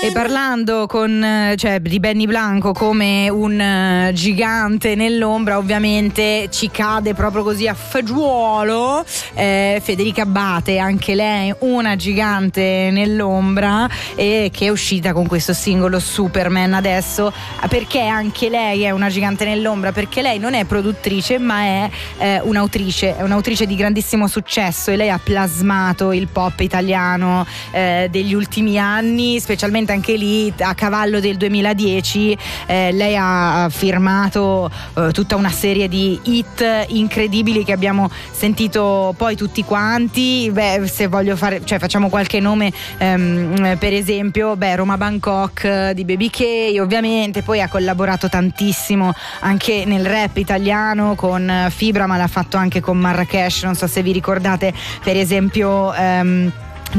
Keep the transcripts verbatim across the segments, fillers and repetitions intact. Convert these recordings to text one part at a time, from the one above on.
E parlando con, cioè, di Benny Blanco come un uh, gigante nell'ombra, ovviamente ci cade proprio così a fagiolo eh, Federica Abbate, anche lei una gigante nell'ombra, e che è uscita con questo singolo Superman adesso. Perché anche lei è una gigante nell'ombra? Perché lei non è produttrice, ma è eh, un'autrice, è un'autrice di grandissimo successo, e lei ha plasmato il pop italiano eh, degli ultimi anni, specialmente anche lì a cavallo del duemiladieci. eh, lei ha firmato eh, tutta una serie di hit incredibili che abbiamo sentito poi tutti quanti. Beh, se voglio fare, cioè facciamo qualche nome, ehm, per esempio beh, Roma Bangkok eh, di Baby K, ovviamente. Poi ha collaborato tantissimo anche nel rap italiano con eh, Fibra, ma l'ha fatto anche con Marrakesh, non so se vi ricordate, per esempio ehm,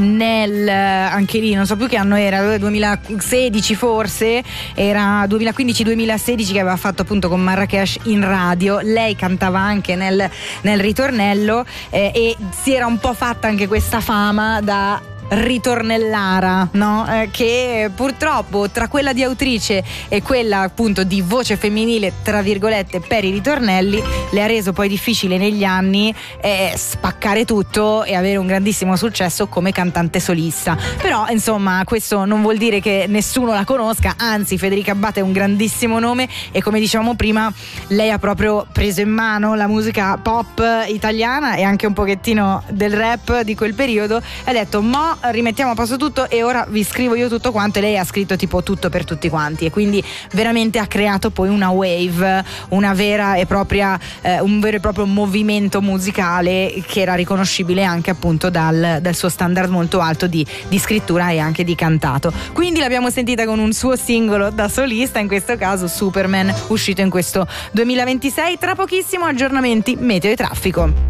nel anche lì non so più che anno era, duemilasedici forse, era duemilaquindici duemilasedici, che aveva fatto appunto con Marrakesh in radio. Lei cantava anche nel, nel ritornello eh, e si era un po' fatta anche questa fama da ritornellara, no? Eh, che purtroppo tra quella di autrice e quella appunto di voce femminile tra virgolette per i ritornelli le ha reso poi difficile negli anni eh, spaccare tutto e avere un grandissimo successo come cantante solista. Però insomma questo non vuol dire che nessuno la conosca, anzi Federica Abbate è un grandissimo nome, e come dicevamo prima lei ha proprio preso in mano la musica pop italiana e anche un pochettino del rap di quel periodo, e ha detto mo rimettiamo a posto tutto e ora vi scrivo io tutto quanto. E lei ha scritto tipo tutto per tutti quanti, e quindi veramente ha creato poi una wave, una vera e propria eh, un vero e proprio movimento musicale che era riconoscibile anche appunto dal, dal suo standard molto alto di, di scrittura e anche di cantato. Quindi l'abbiamo sentita con un suo singolo da solista, in questo caso Superman, uscito in questo duemilaventisei. Tra pochissimo aggiornamenti meteo e traffico.